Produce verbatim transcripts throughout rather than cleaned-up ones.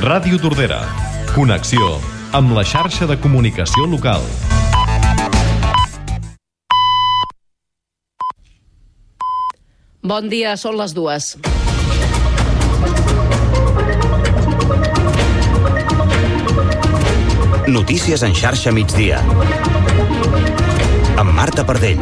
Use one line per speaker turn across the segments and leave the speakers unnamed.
Ràdio Tordera. Connexió amb la xarxa de comunicació local.
Bon dia, són les dues.
Notícies en xarxa migdia. Amb Marta Pardell.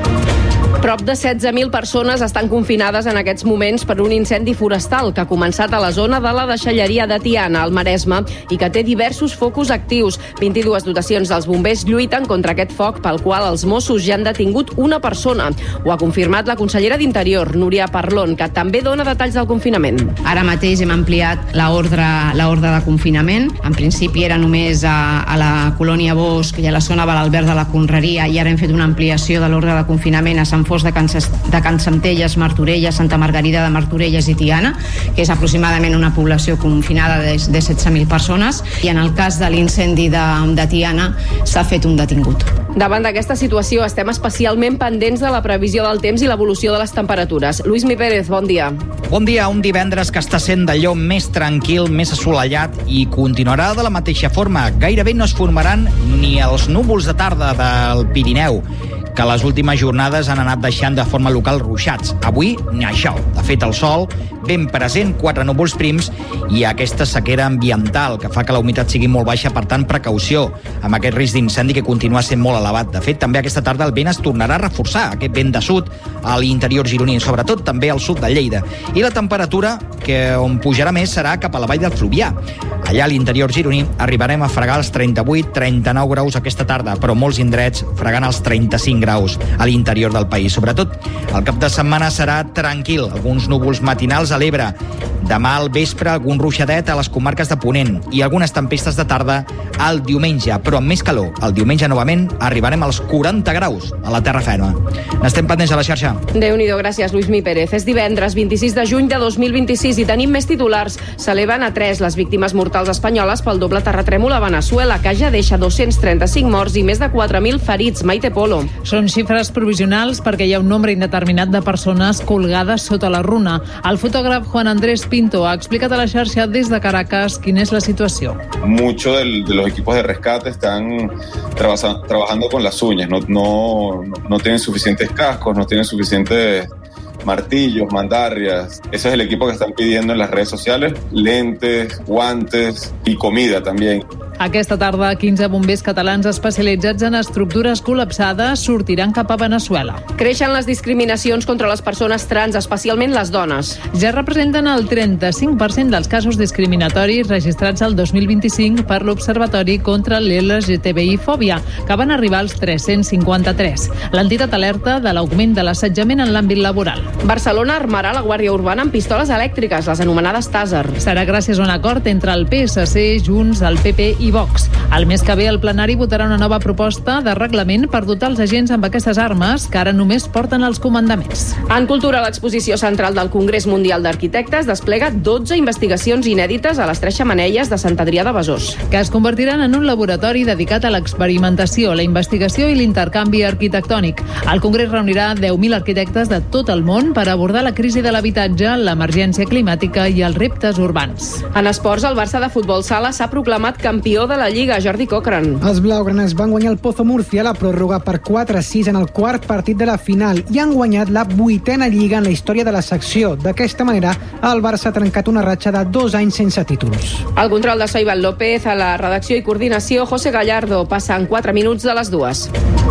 Prop de setze mil persones estan confinades en aquests moments per un incendi forestal que ha començat a la zona de la deixalleria de Tiana, al Maresme, i que té diversos focus actius. vint-i-dues dotacions dels bombers lluiten contra aquest foc, pel qual els Mossos ja han detingut una persona. Ho ha confirmat la consellera d'Interior, Núria Parlon, que també dona detalls del confinament.
Ara mateix hem ampliat l'ordre l'ordre de confinament. En principi era només a, a la colònia Bosc i a la zona de l'Albert de la Conreria, i ara hem fet una ampliació de l'ordre de confinament a Sant Fos de Can, de Can Centelles, Martorelles, Santa Margarida de Martorelles i Tiana, que és aproximadament una població confinada de, de setze mil persones, i en el cas de l'incendi de, de Tiana s'ha fet un detingut.
Davant d'aquesta situació estem especialment pendents de la previsió del temps i l'evolució de les temperatures. Luismi Pérez, bon dia.
Bon dia, un divendres que està sent d'allò més tranquil, més assolellat, i continuarà de la mateixa forma. Gairebé no es formaran ni els núvols de tarda del Pirineu, que les últimes jornades han anat deixant de forma local ruixats. Avui, ni això. De fet, el sol ben present, quatre núvols prims i aquesta sequera ambiental que fa que la humitat sigui molt baixa, per tant, precaució amb aquest risc d'incendi que continua sent molt elevat. De fet, també aquesta tarda el vent es tornarà a reforçar, aquest vent de sud a l'interior gironí, sobretot també al sud de Lleida. I la temperatura, que on pujarà més, serà cap a la vall del Fluvià. Allà a l'interior gironí arribarem a fregar els trenta-vuit trenta-nou graus aquesta tarda, però molts indrets fregant els trenta-cinc graus a l'interior del país. Sobretot, el cap de setmana serà tranquil, alguns núvols matinals a l'Ebre, demà al vespre algun ruixadet a les comarques de Ponent i algunes tempestes de tarda al diumenge, però amb més calor. El diumenge novament arribarem als quaranta graus a la terra ferma. N'estem pendents a la xarxa.
Déu-n'hi-do, gràcies, Luismi Pérez. És divendres vint-i-sis de juny de dos mil vint-i-sis i tenim més titulars. S'eleven a tres les víctimes mortals espanyoles pel doble terratrèmol a Veneçuela, que ja deixa dos-cents trenta-cinc morts i més de quatre mil ferits. Maite Polo.
Són xifres provisionals perquè hi ha un nombre indeterminat de persones colgades sota la runa. El fotògraf Juan Andrés Pinto ha explicat a la xarxa des de Caracas quina és la situació.
Muchos de, de los equipos de rescate están trabaja, trabajando con las uñas, no, no, no tienen suficientes cascos, no tienen suficientes martillos, mandarrias. Ese es el equipo que están pidiendo en las redes sociales, lentes, guantes y comida también.
Aquesta tarda, quinze bombers catalans especialitzats en estructures col·lapsades sortiran cap a Veneçuela.
Creixen les discriminacions contra les persones trans, especialment les dones.
Ja representen el trenta-cinc per cent dels casos discriminatoris registrats el dos mil vint-i-cinc per l'Observatori contra l'L G T B I-fòbia, que van arribar als tres-cents cinquanta-tres. L'entitat alerta de l'augment de l'assetjament en l'àmbit laboral.
Barcelona armarà la Guàrdia Urbana amb pistoles elèctriques, les anomenades Taser.
Serà gràcies a un acord entre el P S C, Junts, el P P i Vox. El mes que ve el plenari votarà una nova proposta de reglament per dotar els agents amb aquestes armes que ara només porten els comandaments.
En cultura, l'exposició central del Congrés Mundial d'Arquitectes desplega dotze investigacions inèdites a les tres xemeneies de Sant Adrià de Besòs,
que es convertiran en un laboratori dedicat a l'experimentació, la investigació i l'intercanvi arquitectònic. El Congrés reunirà deu mil arquitectes de tot el món per abordar la crisi de l'habitatge, l'emergència climàtica i els reptes urbans.
En esports, el Barça de futbol sala s'ha proclamat campió de la Lliga, Jordi Cochran.
Els blaugranes van guanyar el Pozo Murcia a la pròrroga per quatre a sis en el quart partit de la final i han guanyat la vuitena Lliga en la història de la secció. D'aquesta manera, el Barça ha trencat una ratxa de dos anys sense títols.
El control de Soy Iván López, a la redacció i coordinació, José Gallardo. Passen quatre minuts de les dues.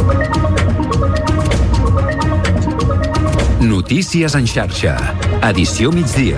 Notícies en xarxa. Edició migdia.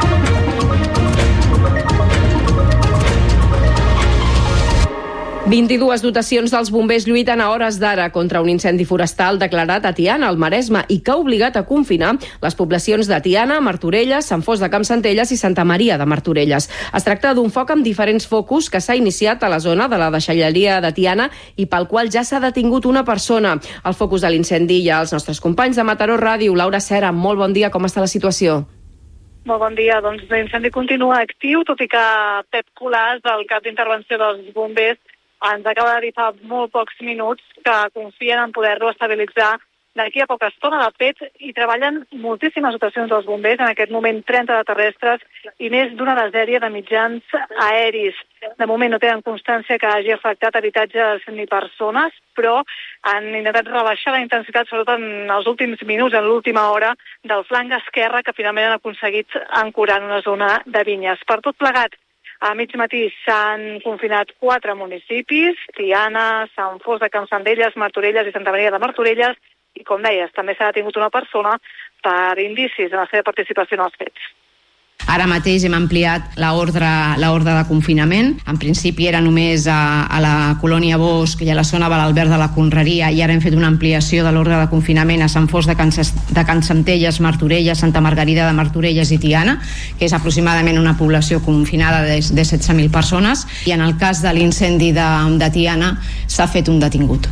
vint-i-dues dotacions dels bombers lluiten a hores d'ara contra un incendi forestal declarat a Tiana, al Maresme, i que ha obligat a confinar les poblacions de Tiana, Martorelles, Sant Fos de Campsentelles i Santa Maria de Martorelles. Es tracta d'un foc amb diferents focus que s'ha iniciat a la zona de la deixalleria de Tiana i pel qual ja s'ha detingut una persona. El focus de l'incendi hi ha els nostres companys de Mataró Ràdio. Laura Cera, molt bon dia, com està la situació?
Molt bon dia. Doncs l'incendi continua actiu, tot i que Pep Colàs, el cap d'intervenció dels bombers, ens acaba de dir fa molt pocs minuts que confien en poder-lo estabilitzar d'aquí a poca estona de fet hi treballen moltíssimes dotacions dels bombers, en aquest moment trenta de terrestres i més d'una desèria de mitjans aeris. De moment no tenen constància que hagi afectat habitatges ni persones, però han intentat rebaixar la intensitat, sobretot en els últims minuts, en l'última hora, del flanc esquerre, que finalment han aconseguit ancorar en una zona de vinyes. Per tot plegat, a mig matí s'han confinat quatre municipis, Tiana, Sant Fost de Campsentelles, Martorelles i Santa Maria de Martorelles, i com deies, també s'ha detingut una persona per indicis de la seva participació en els fets.
Ara mateix hem ampliat l'ordre l'ordre de confinament. En principi era només a, a la colònia Bosch i a la zona de l'Albert de la Conreria, i ara hem fet una ampliació de l'ordre de confinament a Sant Fost de Can, de Can Centelles, Martorelles, Santa Margarida de Martorelles i Tiana, que és aproximadament una població confinada de, de setze mil persones, i en el cas de l'incendi de, de Tiana s'ha fet un detingut.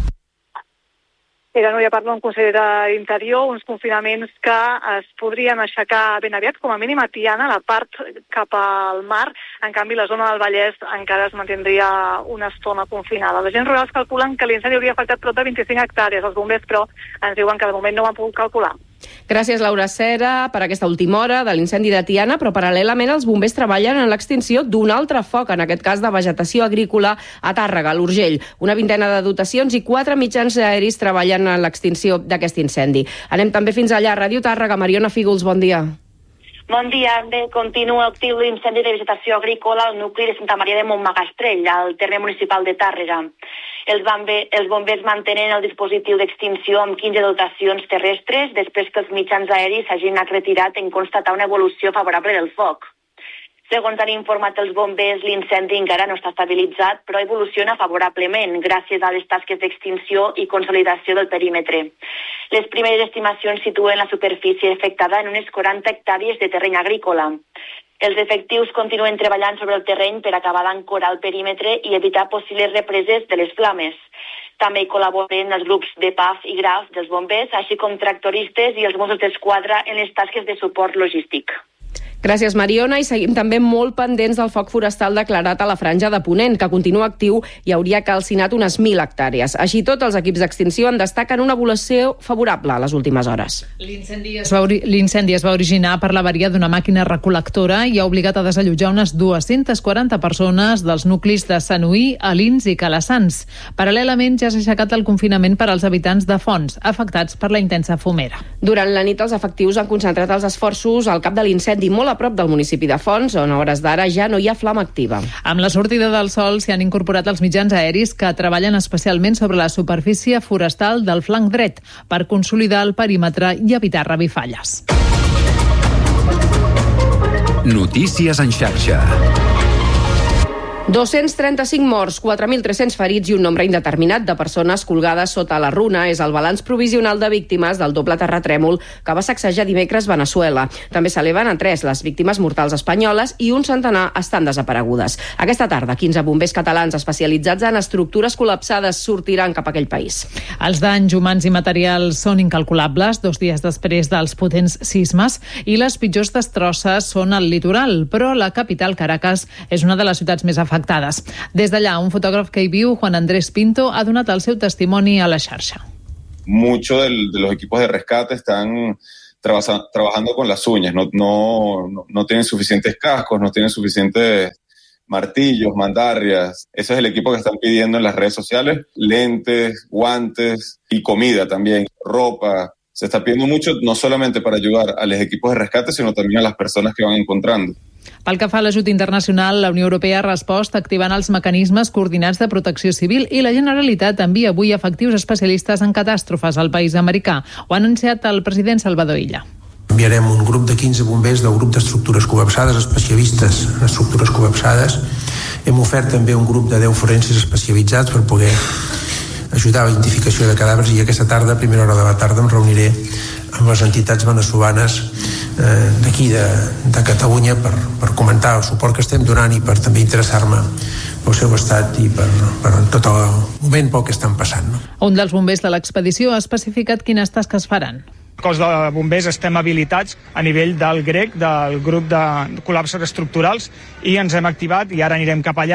Era Núria Parlo, un conseller d'Interior, uns confinaments que es podrien aixecar ben aviat, com a mínim a Tiana, la part cap al mar. En canvi, la zona del Vallès encara es mantindria una estona confinada. Els agents rurals calculen que l'incendi hauria afectat prop de vint-i-cinc hectàrees. Els bombers, però, ens diuen que de moment no ho han pogut calcular.
Gràcies, Laura Cera, per aquesta última hora de l'incendi de Tiana, però paral·lelament els bombers treballen en l'extinció d'un altre foc, en aquest cas de vegetació agrícola a Tàrrega, a l'Urgell. Una vintena de dotacions i quatre mitjans aeris treballen en l'extinció d'aquest incendi. Anem també fins allà, a Ràdio Tàrrega. Mariona Fígols, bon dia.
Bon dia. Bé, continua actiu l'incendi de vegetació agrícola al nucli de Santa Maria de Montmagastrell, al terme municipal de Tàrrega. Els, bombe, els bombers mantenen el dispositiu d'extinció amb quinze dotacions terrestres després que els mitjans aeris s'hagin anat retirat en constatar una evolució favorable del foc. Segons han informat els bombers, l'incendi encara no està estabilitzat, però evoluciona favorablement gràcies a les tasques d'extinció i consolidació del perímetre. Les primeres estimacions situen la superfície afectada en unes quaranta hectàrees de terreny agrícola. Els efectius continuen treballant sobre el terreny per acabar d'ancorar el perímetre i evitar possibles represes de les flames. També hi col·laboren els grups de P A F i Graf dels bombers, així com tractoristes i els Mossos d'Esquadra en les tasques de suport logístic.
Gràcies, Mariona, i seguim també molt pendents del foc forestal declarat a la franja de Ponent, que continua actiu i hauria calcinat unes mil hectàrees. Així tot, els equips d'extinció en destaquen una evolució favorable a les últimes hores.
L'incendi es, va, l'incendi es va originar per l'avaria d'una màquina recol·lectora i ha obligat a desallotjar unes dues-centes quaranta persones dels nuclis de Sanuí, Alins i Calassans. Paral·lelament, ja s'ha aixecat el confinament per als habitants de Fonts, afectats per la intensa fumera.
Durant la nit, els efectius han concentrat els esforços al cap de l'incendi, molt a prop del municipi de Fonts, on a hores d'ara ja no hi ha flama activa.
Amb la sortida del sol s'hi han incorporat els mitjans aeris que treballen especialment sobre la superfície forestal del flanc dret per consolidar el perímetre i evitar revifalles.
Notícies en xarxa.
dos-cents trenta-cinc morts, quatre mil tres-cents ferits i un nombre indeterminat de persones colgades sota la runa és el balanç provisional de víctimes del doble terratrèmol que va sacsejar dimecres Veneçuela. També s'eleven a tres les víctimes mortals espanyoles i un centenar estan desaparegudes. Aquesta tarda, quinze bombers catalans especialitzats en estructures col·lapsades sortiran cap a aquell país.
Els danys humans i materials són incalculables dos dies després dels potents sismes i les pitjors destrosses són al litoral, però la capital, Caracas, és una de les ciutats més afectades. Des d'allà, un fotògraf que hi viu, Juan Andrés Pinto, ha donat el seu testimoni a la xarxa.
Muchos del, de los equipos de rescate están traba- trabajando con las uñas, no, no, no, no tienen suficientes cascos, no tienen suficientes martillos, mandarrias. Ese es el equipo que están pidiendo en las redes sociales, lentes, guantes y comida también, ropa. Se está pidiendo mucho no solamente para ayudar a los equipos de rescate, sino también a las personas que van encontrando.
Pel que fa a l'ajut internacional, la Unió Europea ha respost activant els mecanismes coordinats de protecció civil i la Generalitat envia avui efectius especialistes en catàstrofes al país americà. Ho ha anunciat el president Salvador Illa.
Enviarem un grup de quinze bombers del grup d'estructures col·lapsades, especialistes en estructures col·lapsades. Hem ofert també un grup de deu forenses especialitzats per poder ajudar a la identificació de cadàvers i aquesta tarda, a primera hora de la tarda, em reuniré amb les entitats veneçolanes eh, d'aquí de, de Catalunya per, per comentar el suport que estem donant i per també interessar-me pel seu estat i per, per tot el moment pel que estan passant. No?
Un dels bombers de l'expedició ha especificat quines tasques faran.
El cos de bombers estem habilitats a nivell del grec, del grup de col·lapses estructurals, i ens hem activat i ara anirem cap allà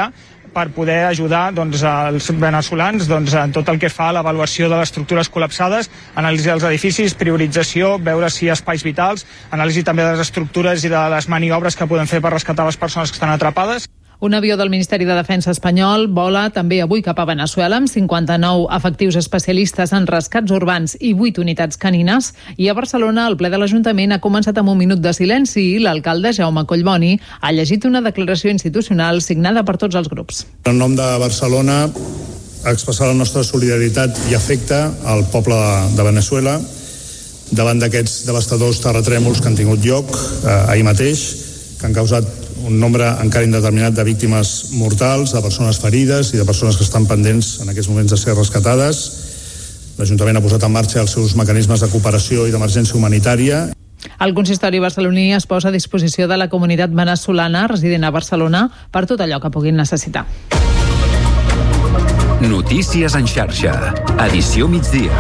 per poder ajudar doncs, els veneçolans doncs, en tot el que fa a l'avaluació de les estructures col·lapsades, anàlisi dels edificis, priorització, veure si hi ha espais vitals, anàlisi també de les estructures i de les maniobres que podem fer per rescatar les persones que estan atrapades.
Un avió del Ministeri de Defensa espanyol vola també avui cap a Veneçuela amb cinquanta-nou efectius especialistes en rescats urbans i vuit unitats canines. I a Barcelona el ple de l'Ajuntament ha començat amb un minut de silenci i l'alcalde Jaume Collboni ha llegit una declaració institucional signada per tots els grups.
En nom de Barcelona, expressar la nostra solidaritat i afecte al poble de Veneçuela davant d'aquests devastadors terratrèmols que han tingut lloc eh, ahir mateix, que han causat un nombre encara indeterminat de víctimes mortals, de persones ferides i de persones que estan pendents en aquests moments de ser rescatades. L'Ajuntament ha posat en marxa els seus mecanismes de cooperació i d'emergència humanitària.
El consistori barceloní es posa a disposició de la comunitat veneçolana resident a Barcelona per tot allò que puguin necessitar.
Notícies en xarxa. Edició migdia.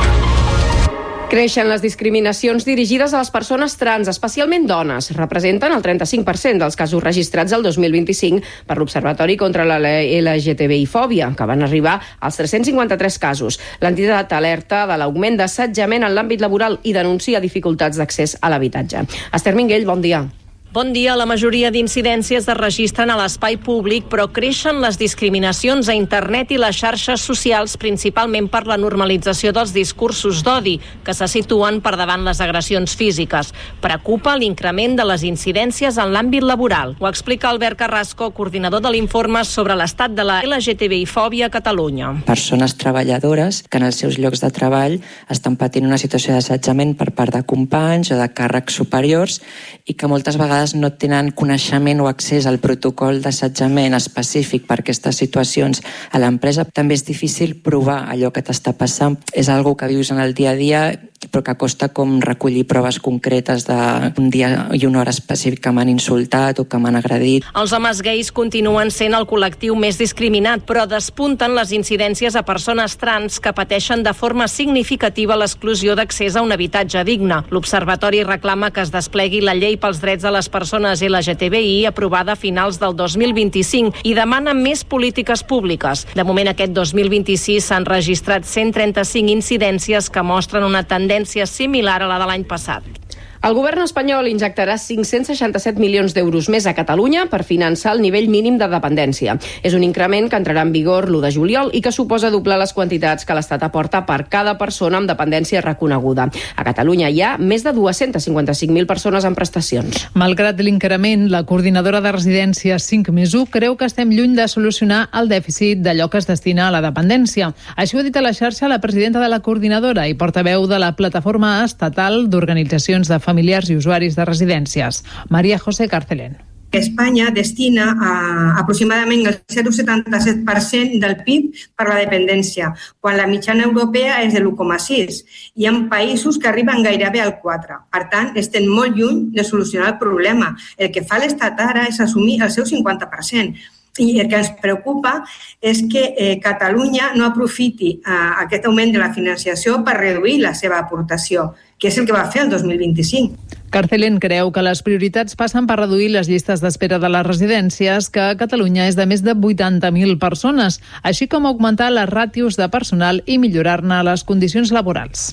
Creixen les discriminacions dirigides a les persones trans, especialment dones. Representen el trenta-cinc per cent dels casos registrats el dos mil vint-i-cinc per l'Observatori contra la L G T B I fòbia, que van arribar als tres-cents cinquanta-tres casos. L'entitat alerta de l'augment d'assetjament en l'àmbit laboral i denuncia dificultats d'accés a l'habitatge. Esther Minguell, bon dia.
Bon dia. La majoria d'incidències es registren a l'espai públic, però creixen les discriminacions a internet i les xarxes socials, principalment per la normalització dels discursos d'odi, que se situen per davant les agressions físiques. Preocupa l'increment de les incidències en l'àmbit laboral. Ho explica Albert Carrasco, coordinador de l'informe sobre l'estat de la L G T B I fòbia a Catalunya.
Persones treballadores que en els seus llocs de treball estan patint una situació d'assetjament per part de companys o de càrrecs superiors i que moltes vegades no tenen coneixement o accés al protocol d'assetjament específic per aquestes situacions a l'empresa. També és difícil provar allò que t'està passant. És algo que vius en el dia a dia, però que costa com recollir proves concretes d'un dia i una hora específic que m'han insultat o que m'han agredit.
Els homes gais continuen sent el col·lectiu més discriminat, però despunten les incidències a persones trans que pateixen de forma significativa l'exclusió d'accés a un habitatge digne. L'Observatori reclama que es desplegui la llei pels drets de les persones L G T B I aprovada a finals del dos mil vint-i-cinc i demana més polítiques públiques. De moment, aquest dos mil vint-i-sis s'han registrat cent trenta-cinc incidències que mostren una tendència similar a la de l'any passat.
El govern espanyol injectarà cinc-cents seixanta-set milions d'euros més a Catalunya per finançar el nivell mínim de dependència. És un increment que entrarà en vigor l'u de juliol i que suposa doblar les quantitats que l'Estat aporta per cada persona amb dependència reconeguda. A Catalunya hi ha més de dos-cents cinquanta-cinc mil persones en prestacions.
Malgrat l'increment, la coordinadora de residències cinc més u creu que estem lluny de solucionar el dèficit d'allò que es destina a la dependència. Així ho ha dit a la xarxa la presidenta de la coordinadora i portaveu de la plataforma estatal d'organitzacions de familiars i usuaris de residències, María José Carcelén.
Espanya destina a, aproximadament el zero coma setanta-set per cent del P I B per la dependència, quan la mitjana europea és de l'u coma sis. Hi ha països que arriben gairebé al quatre. Per tant, estem molt lluny de solucionar el problema. El que fa l'Estat ara és assumir el seu cinquanta per cent. I el que ens preocupa és que eh, Catalunya no aprofiti eh, aquest augment de la financiació per reduir la seva aportació, que és el que va fer el dos mil vint-i-cinc.
Carcelén creu que les prioritats passen per reduir les llistes d'espera de les residències, que a Catalunya és de més de vuitanta mil persones, així com augmentar les ràtios de personal i millorar-ne les condicions laborals.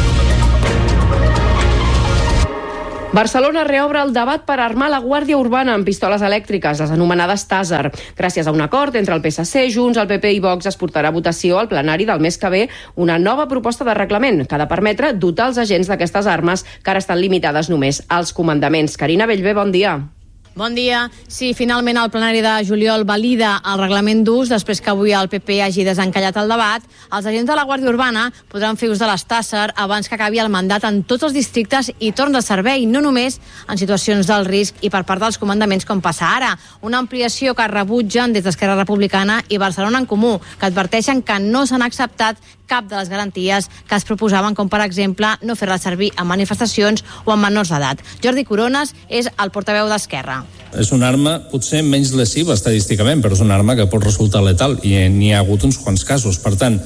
Barcelona reobre el debat per armar la Guàrdia Urbana amb pistoles elèctriques, les anomenades Taser. Gràcies a un acord entre el P S C, Junts, el P P i Vox es portarà a votació al plenari del mes que ve una nova proposta de reglament que ha de permetre dotar els agents d'aquestes armes que ara estan limitades només als comandaments. Carina Bellver, bon dia.
Bon dia. Sí, finalment el plenari de juliol valida el reglament d'ús després que avui el P P hagi desencallat el debat. Els agents de la Guàrdia Urbana podran fer ús de les Taser abans que acabi el mandat en tots els districtes i torn de servei, no només en situacions d'alt risc i per part dels comandaments com passa ara. Una ampliació que rebutgen des d'Esquerra Republicana i Barcelona en Comú, que adverteixen que no s'han acceptat cap de les garanties que es proposaven, com per exemple no fer-la servir en manifestacions o en menors d'edat. Jordi Corones és el portaveu d'Esquerra.
És una arma potser menys lesiva estadísticament, però és una arma que pot resultar letal i n'hi ha hagut uns quants casos. Per tant,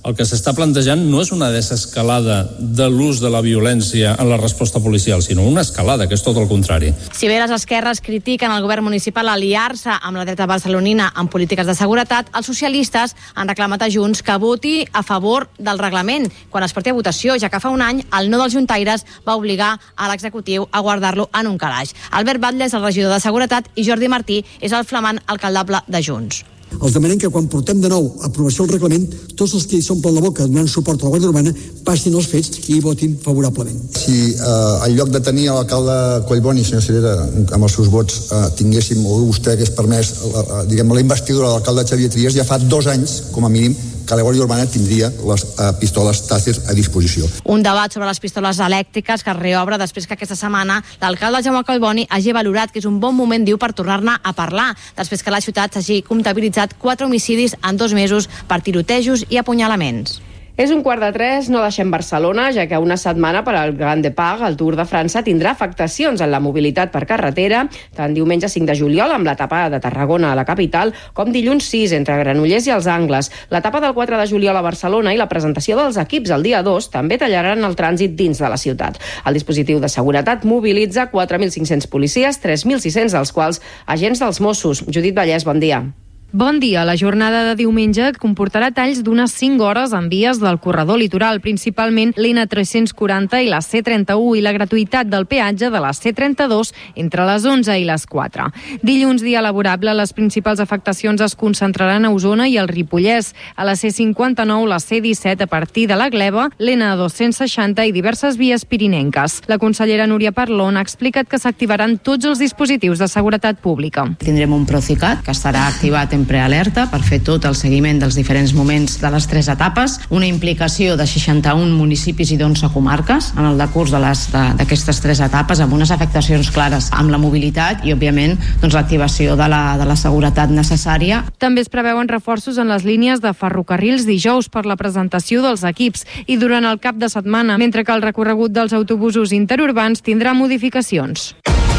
el que s'està plantejant no és una desescalada de l'ús de la violència en la resposta policial, sinó una escalada, que és tot el contrari.
Si bé les esquerres critiquen el govern municipal aliar-se amb la dreta barcelonina en polítiques de seguretat, els socialistes han reclamat a Junts que voti a favor del reglament quan es porti a votació, ja que fa un any el no dels juntaires va obligar a l'executiu a guardar-lo en un calaix. Albert Batlle és el regidor de Seguretat i Jordi Martí és el flamant alcaldable de Junts.
Els demanem que quan portem de nou a aprovació del reglament, tots els que hi s'omplen la boca donant suport a la Guàrdia Urbana passin els fets i hi votin favorablement.
Si eh, en lloc de tenir l'alcalde Collboni, senyor Cirera, amb els seus vots, eh, tinguéssim, o vostè hagués permès, eh, diguem, la investidura de l'alcalde Xavier Trias, ja fa dos anys, com a mínim, que la Guàrdia Urbana tindria les eh, pistoles Taser a disposició.
Un debat sobre les pistoles elèctriques que es reobre després que aquesta setmana l'alcalde Jaume Collboni hagi valorat que és un bon moment, diu, per tornar-ne a parlar, després que la ciutat s'hagi comptabilitzat quatre homicidis en dos mesos per tirotejos i apunyalaments.
És un quart de tres, no deixem Barcelona, ja que una setmana per al Grand Depart, el Tour de França, tindrà afectacions en la mobilitat per carretera, tant diumenge cinc de juliol amb l'etapa de Tarragona a la capital, com dilluns sis entre Granollers i els Angles. L'etapa del quatre de juliol a Barcelona i la presentació dels equips el dia dos també tallaran el trànsit dins de la ciutat. El dispositiu de seguretat mobilitza quatre mil cinc-cents policies, tres mil sis-cents dels quals agents dels Mossos. Judit Vallès, bon dia.
Bon dia. La jornada de diumenge comportarà talls d'unes cinc hores en vies del corredor litoral, principalment l'N tres-cents quaranta i la C trenta-u i la gratuïtat del peatge de la C trenta-dos entre les onze i les quatre. Dilluns, dia laborable, les principals afectacions es concentraran a Osona i al Ripollès, a la C cinquanta-nou, la C disset a partir de la Gleva, l'N dos-cents seixanta i diverses vies pirinenques. La consellera Núria Parlon ha explicat que s'activaran tots els dispositius de seguretat pública.
Tindrem un Procicat que estarà activat en prealerta per fer tot el seguiment dels diferents moments de les tres etapes, una implicació de seixanta-un municipis i d'onze comarques en el decurs de les, de, d'aquestes tres etapes, amb unes afectacions clares amb la mobilitat i, òbviament, doncs, l'activació de la, de la seguretat necessària.
També es preveuen reforços en les línies de ferrocarrils dijous per la presentació dels equips i durant el cap de setmana, mentre que el recorregut dels autobusos interurbans tindrà modificacions.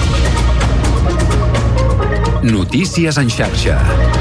Notícies en xarxa.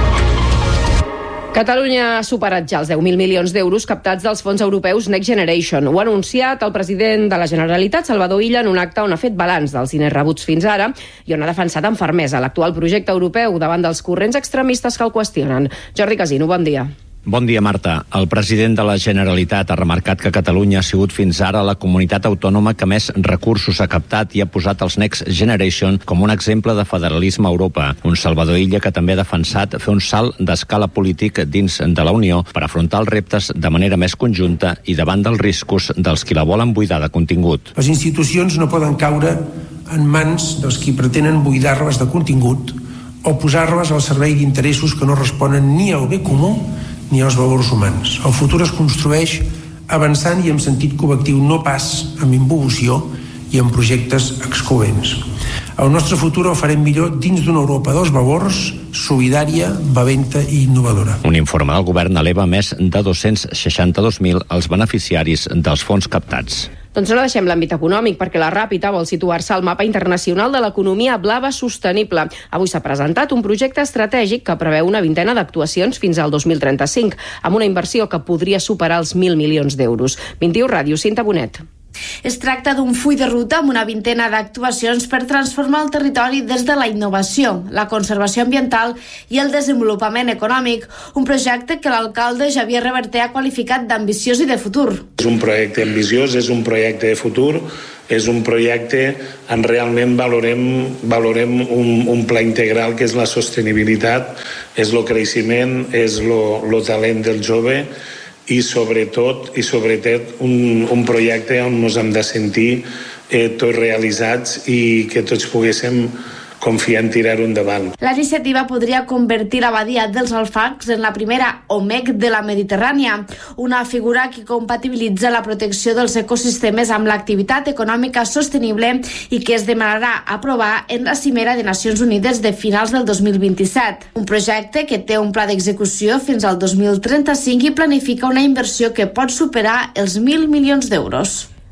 Catalunya ha superat ja els deu mil milions d'euros captats dels fons europeus Next Generation. Ho ha anunciat el president de la Generalitat, Salvador Illa, en un acte on ha fet balanç dels diners rebuts fins ara i on ha defensat amb fermesa l'actual projecte europeu davant dels corrents extremistes que el qüestionen. Jordi Casino, bon dia.
Bon dia, Marta. El president de la Generalitat ha remarcat que Catalunya ha sigut fins ara la comunitat autònoma que més recursos ha captat i ha posat els Next Generation com un exemple de federalisme a Europa. Un Salvador Illa que també ha defensat fer un salt d'escala polític dins de la Unió per afrontar els reptes de manera més conjunta i davant dels riscos dels qui la volen buidar de contingut.
Les institucions no poden caure en mans dels qui pretenen buidar-les de contingut o posar-les al servei d'interessos que no responen ni al bé comú ni als valors humans. El futur es construeix avançant i amb sentit col·lectiu, no pas amb involució i amb projectes excloents. El nostre futur el farem millor dins d'una Europa dels valors, solidària, valenta i innovadora.
Un informe del govern eleva més de dos-cents seixanta-dos mil els beneficiaris dels fons captats.
Doncs no deixem l'àmbit econòmic, perquè la Ràpita vol situar-se al mapa internacional de l'economia blava sostenible. Avui s'ha presentat un projecte estratègic que preveu una vintena d'actuacions fins al dos mil trenta-cinc, amb una inversió que podria superar els mil milions d'euros. vint-i-u Ràdio, Cinta Bonet.
Es tracta d'un full de ruta amb una vintena d'actuacions per transformar el territori des de la innovació, la conservació ambiental i el desenvolupament econòmic, un projecte que l'alcalde Javier Reverter ha qualificat d'ambiciós i de futur.
És un projecte ambiciós, és un projecte de futur, és un projecte on realment valorem, valorem un, un pla integral que és la sostenibilitat, és el creixement, és el talent del jove, i sobretot i sobretot un, un projecte on ens hem de sentir eh, tots realitzats i que tots poguéssim confiar en tirar-ho endavant.
La iniciativa podria convertir la badia dels Alfacs en la primera O M E C de la Mediterrània, una figura que compatibilitza la protecció dels ecosistemes amb l'activitat econòmica sostenible i que es demanarà aprovar en la cimera de Nacions Unides de finals del dos mil vint-i-set. Un projecte que té un pla d'execució fins al dos mil trenta-cinc i planifica una inversió que pot superar els mil milions d'euros.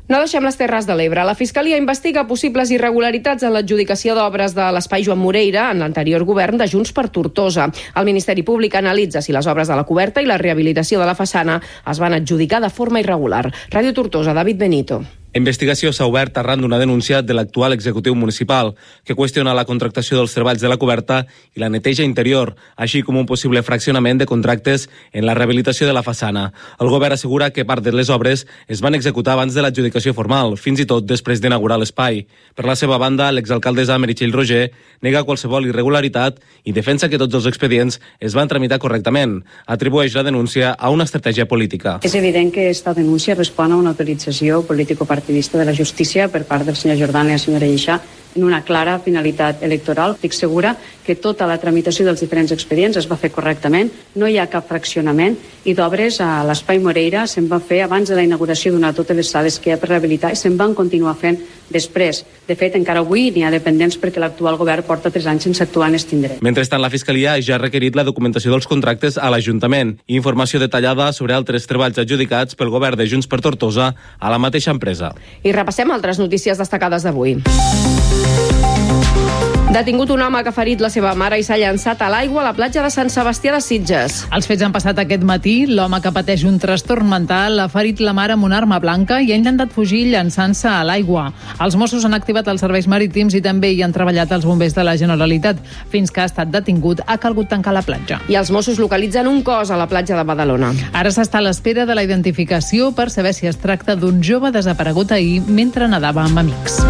No deixem les Terres de l'Ebre. La Fiscalia investiga possibles irregularitats en l'adjudicació d'obres de l'Espai Joan Moreira en l'anterior govern de Junts per Tortosa. El Ministeri Públic analitza si les obres de la coberta i la rehabilitació de la façana es van adjudicar de forma irregular. Ràdio Tortosa, David Benito.
La investigació s'ha obert arran d'una denúncia de l'actual executiu municipal, que qüestiona la contractació dels treballs de la coberta i la neteja interior, així com un possible fraccionament de contractes en la rehabilitació de la façana. El govern assegura que part de les obres es van executar abans de l'adjudicació formal, fins i tot després d'inaugurar l'espai. Per la seva banda, l'exalcaldessa Meritxell Roger nega qualsevol irregularitat i defensa que tots els expedients es van tramitar correctament. Atribueix la denúncia a una estratègia política.
És evident que aquesta denúncia respon a una autorització político-partidista partidista de la justícia per part del senyor Jordana i la senyora Ixà en una clara finalitat electoral. Estic segura que tota la tramitació dels diferents expedients es va fer correctament, no hi ha cap fraccionament i d'obres a l'Espai Moreira se'n va fer abans de la inauguració d'una totes les sales que hi ha per rehabilitar i se'n van continuar fent després. De fet, encara avui n'hi ha dependents perquè l'actual govern porta tres anys sense actuar en aquest indret.
Mentrestant, la Fiscalia ja ha requerit la documentació dels contractes a l'Ajuntament i informació detallada sobre altres treballs adjudicats pel govern de Junts per Tortosa a la mateixa empresa.
I repassem altres notícies destacades d'avui. Detingut un home que ha ferit la seva mare i s'ha llançat a l'aigua a la platja de Sant Sebastià de Sitges.
Els fets han passat aquest matí. L'home que pateix un trastorn mental ha ferit la mare amb una arma blanca i ha intentat fugir llançant-se a l'aigua. Els Mossos han activat els serveis marítims i també hi han treballat els bombers de la Generalitat. Fins que ha estat detingut, ha calgut tancar la platja.
I els Mossos localitzen un cos a la platja de Badalona.
Ara s'està a l'espera de la identificació per saber si es tracta d'un jove desaparegut ahir mentre nedava amb amics.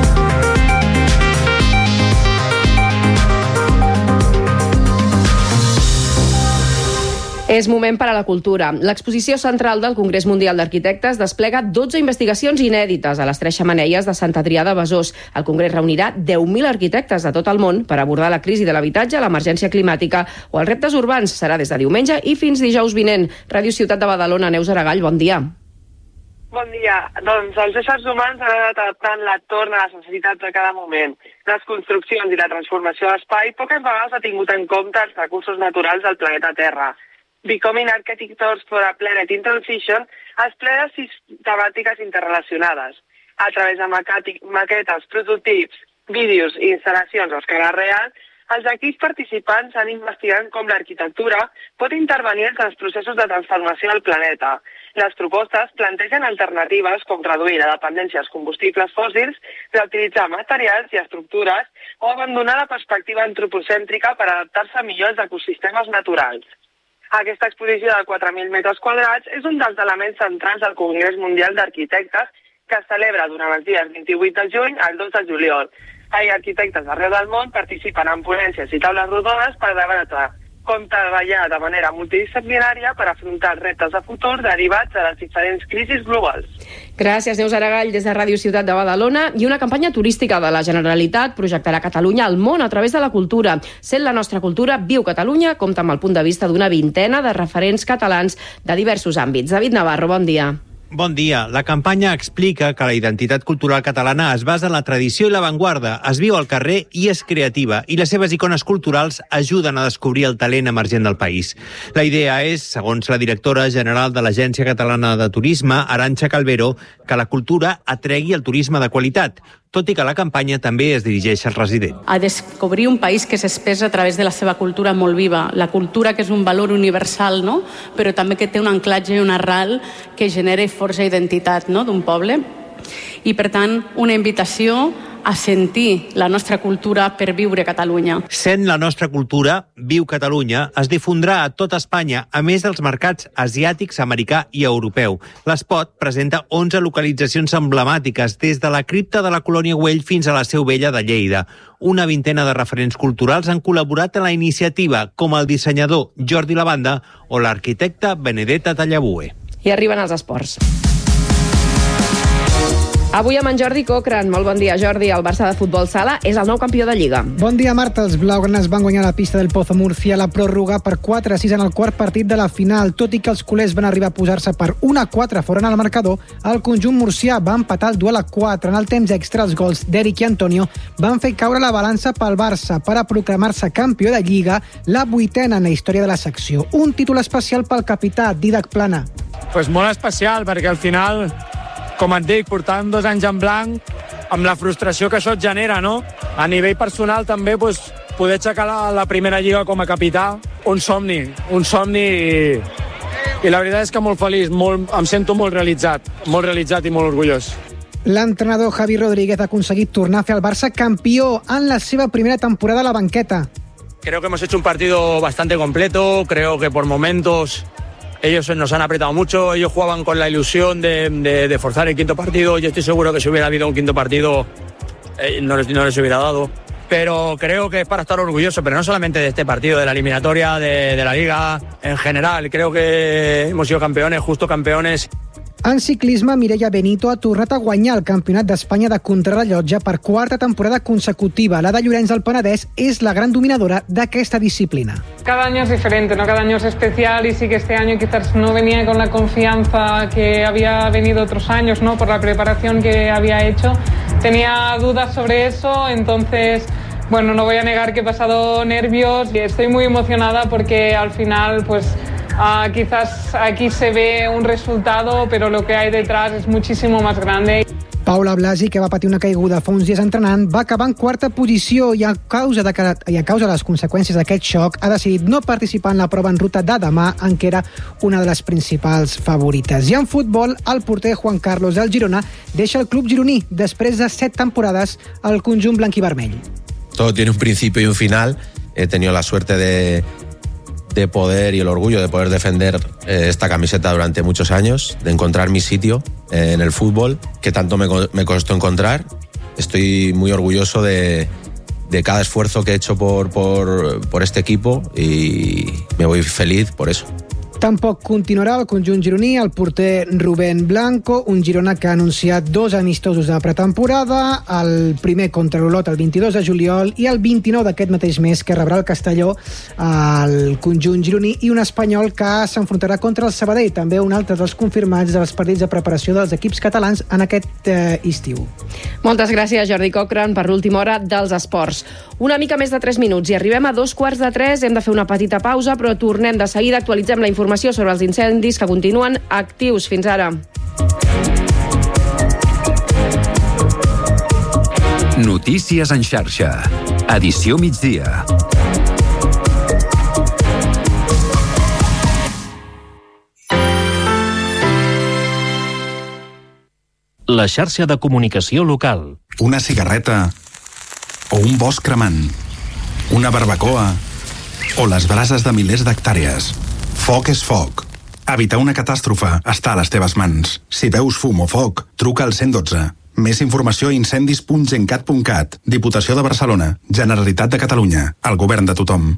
És moment per a la cultura. L'exposició central del Congrés Mundial d'Arquitectes desplega dotze investigacions inèdites a les tres xemeneies de Sant Adrià de Besòs. El Congrés reunirà deu mil arquitectes de tot el món per abordar la crisi de l'habitatge, l'emergència climàtica o els reptes urbans. Serà des de diumenge i fins dijous vinent. Ràdio Ciutat de Badalona, Neus Aragall, bon dia.
Bon dia. Doncs els éssers humans han anat adaptant l'entorn a les necessitats de cada moment. Les construccions i la transformació de l'espai poques vegades ha tingut en compte els recursos naturals del planeta Terra. Becoming Architectures for a Planet in Transition explica sis temàtiques interrelacionades. A través de maquetes, prototips, vídeos i instal·lacions a escala real, els equips participants han investigat com l'arquitectura pot intervenir en els processos de transformació del planeta. Les propostes plantegen alternatives com reduir la dependència als combustibles fòssils, reutilitzar materials i estructures o abandonar la perspectiva antropocèntrica per adaptar-se millor als ecosistemes naturals. Aquesta exposició de quatre mil metres quadrats és un dels elements centrals del Congrés Mundial d'Arquitectes que es celebra durant els dies vint-i-vuit de juny al dos de juliol. Hi ha arquitectes d'arreu del món participen en ponències i taules rodones per debatre com treballar de manera multidisciplinària per afrontar els reptes de futur derivats de les diferents crisis globals.
Gràcies, Neus Aragall, des de Ràdio Ciutat de Badalona. I una campanya turística de la Generalitat projectarà Catalunya al món a través de la cultura. Sent la nostra cultura, Viu Catalunya compta amb el punt de vista d'una vintena de referents catalans de diversos àmbits. David Navarro, bon dia.
Bon dia. La campanya explica que la identitat cultural catalana es basa en la tradició i l'avantguarda, es viu al carrer i és creativa, i les seves icones culturals ajuden a descobrir el talent emergent del país. La idea és, segons la directora general de l'Agència Catalana de Turisme, Arantxa Calvero, que la cultura atregui el turisme de qualitat, tot i que la campanya també es dirigeix al resident.
A descobrir un país que s'expressa a través de la seva cultura molt viva, la cultura que és un valor universal, no? Però també que té un anclatge i una arrel que genera força identitat, no? d'un poble. I, per tant, una invitació a sentir la nostra cultura per viure Catalunya.
Sent la nostra cultura, Viu Catalunya, es difondrà a tot Espanya, a més dels mercats asiàtics, americà i europeu. L'espot presenta onze localitzacions emblemàtiques, des de la cripta de la Colònia Güell fins a la Seu Vella de Lleida. Una vintena de referents culturals han col·laborat en la iniciativa, com el dissenyador Jordi Lavanda o l'arquitecta Benedetta Tallabue.
I arriben els esports. Avui amb en Jordi Cochran. Molt bon dia, Jordi. El Barça de futbol sala és el nou campió de Lliga.
Bon dia, Marta. Els blaugranes van guanyar la pista del Pozo Murcia a la pròrroga per quatre a sis en el quart partit de la final. Tot i que els culers van arribar a posar-se per un a quatre fora en el marcador, el conjunt murcià va empatar el duel a quatre. En el temps extra, els gols d'Eric i Antonio van fer caure la balança pel Barça per a proclamar-se campió de Lliga, la vuitena en la història de la secció. Un títol especial pel capità Dídac Plana.
Pues molt especial, perquè al final
com et dic, portàvem dos anys en blanc, amb la frustració que això et genera, no? A nivell personal també, doncs, poder aixecar la, la primera lliga com a capità, un somni, un somni i, i la veritat és que molt feliç, molt, em sento molt realitzat, molt realitzat i molt orgullós.
L'entrenador Javi Rodríguez ha aconseguit tornar a fer el Barça campió en la seva primera temporada a la banqueta.
Creo que hemos hecho un partido bastante completo, creo que por momentos ellos nos han apretado mucho, ellos jugaban con la ilusión de, de, de forzar el quinto partido, yo estoy seguro que si hubiera habido un quinto partido eh, no, les, no les hubiera dado, pero creo que es para estar orgulloso, pero no solamente de este partido, de la eliminatoria, de, de la Liga en general, creo que hemos sido campeones, justo campeones.
En ciclisme, Mireia Benito ha tornat a guanyar el Campionat d'Espanya de contrarrellotge per quarta temporada consecutiva. La de Llorenç del Penedès és la gran dominadora d'aquesta disciplina.
Cada año es diferente, ¿no? Cada año es especial y sí que este año quizás no venía con la confianza que había venido otros años, ¿no? Por la preparación que había hecho. Tenía dudas sobre eso, entonces, bueno, no voy a negar que he pasado nervios y estoy muy emocionada porque al final, pues, Uh, quizás aquí se ve un resultado, pero lo que hay detrás es muchísimo más grande.
Paula Blasi, que va patir una caiguda fa uns dies entrenant, va acabar en quarta posició i a causa de, i a causa de les conseqüències d'aquest xoc ha decidit no participar en la prova en ruta de demà, en què era una de les principals favorites. I en futbol, el porter Juan Carlos del Girona deixa el club gironí després de set temporades al conjunt blanquivermell.
Todo tiene un principio y un final. He tenido la suerte de de poder y el orgullo de poder defender eh, esta camiseta durante muchos años, de encontrar mi sitio eh, en el fútbol, que tanto me, me costó encontrar. Estoy muy orgulloso de, de cada esfuerzo que he hecho por, por, por este equipo y me voy feliz por eso.
Tampoc continuarà el conjunt gironí el porter Rubén Blanco, un Girona que ha anunciat dos amistosos de pretemporada, el primer contra l'Olot el vint-i-dos de juliol i el vint-i-nou d'aquest mateix mes que rebrà el Castelló el conjunt gironí, i un espanyol que s'enfrontarà contra el Sabadell, també un altre dels confirmats dels partits de preparació dels equips catalans en aquest eh, estiu.
Moltes gràcies, Jordi Cochran, per l'última hora dels esports. Una mica més de tres minuts i arribem a dos quarts de tres. Hem de fer una petita pausa, però tornem de seguida. Actualitzem la informació sobre els incendis que continuen actius. Fins ara.
Notícies en xarxa. Edició migdia.
La xarxa de comunicació local.
Una cigarreta o un bosc cremant, una barbacoa o les brases de milers d'hectàrees. Foc és foc. Evitar una catàstrofe està a les teves mans. Si veus fum o foc, truca al cent dotze. Més informació a incendis punt gencat punt cat. Diputació de Barcelona. Generalitat de Catalunya. El govern de tothom.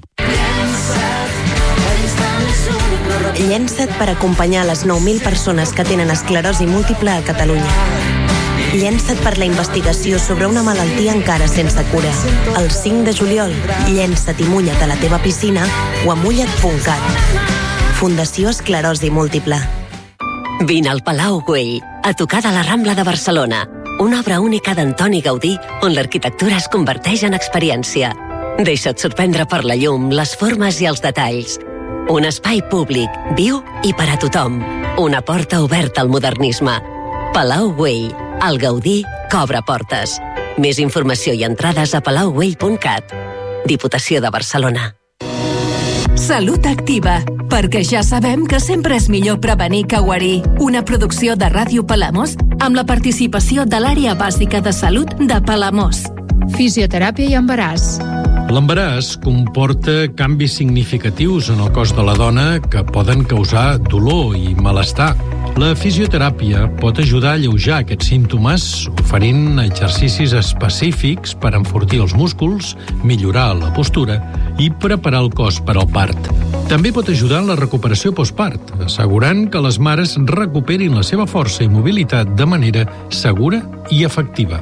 Llença't per acompanyar les nou mil persones que tenen esclerosi múltiple a Catalunya. Llença't per la investigació sobre una malaltia encara sense cura. El cinc de juliol, llença't i mulla't a la teva piscina o a mulla't punt cat. Fundació Esclerosi Múltiple.
Vine al Palau Güell, a tocar de la Rambla de Barcelona. Una obra única d'Antoni Gaudí on l'arquitectura es converteix en experiència. Deixa't sorprendre per la llum, les formes i els detalls. Un espai públic, viu i per a tothom. Una porta oberta al modernisme. Palau Güell, el Gaudí que obre portes. Més informació i entrades a palau güell punt cat. Diputació de Barcelona.
Salut Activa, perquè ja sabem que sempre és millor prevenir que guarir. Una producció de Ràdio Palamós amb la participació de l'Àrea Bàsica de Salut de Palamós.
Fisioteràpia i embaràs.
L'embaràs comporta canvis significatius en el cos de la dona que poden causar dolor i malestar. La fisioteràpia pot ajudar a alleujar aquests símptomes oferint exercicis específics per enfortir els músculs, millorar la postura i preparar el cos per al part. També pot ajudar en la recuperació postpart, assegurant que les mares recuperin la seva força i mobilitat de manera segura i efectiva.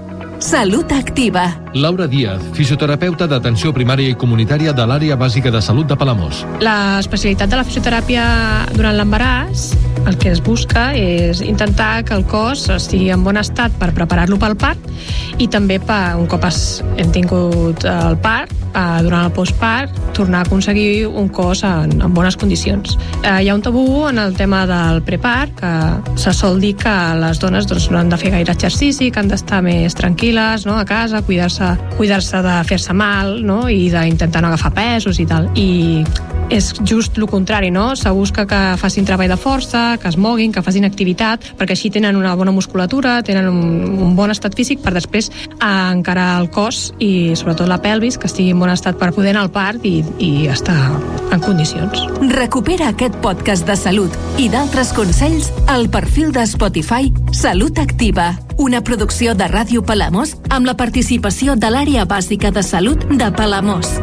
Salut Activa.
Laura Díaz, fisioterapeuta d'atenció primària i comunitària de l'àrea bàsica de salut de Palamós.
L'especialitat de la fisioteràpia durant l'embaràs, el que es busca és intentar que el cos estigui en bon estat per preparar-lo pel part i també per, un cop hem tingut el part, durant el postpart, tornar a aconseguir un cos en, en bones condicions. Hi ha un tabú en el tema del prepart, que se sol dir que les dones doncs, no han de fer gaire exercici, que han d'estar més tranquil·les, no?, a casa, cuidar-se cuidar-se de fer-se mal, no?, i d'intentar no agafar pesos i tal. I és just el contrari, no? Se busca que facin treball de força, que es moguin, que facin activitat, perquè així tenen una bona musculatura, tenen un, un bon estat físic per després encarar el cos i sobretot la pelvis, que estigui en bon estat per poder anar al part i, i estar en condicions.
Recupera aquest podcast de salut i d'altres consells al perfil de Spotify Salut Activa, una producció de Ràdio Palamós amb la participació de l'àrea bàsica de salut de Palamós.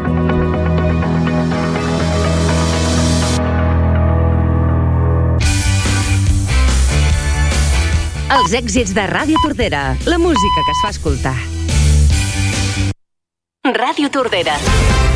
Els èxits de Ràdio Tordera, la música que es fa escoltar. Ràdio Tordera.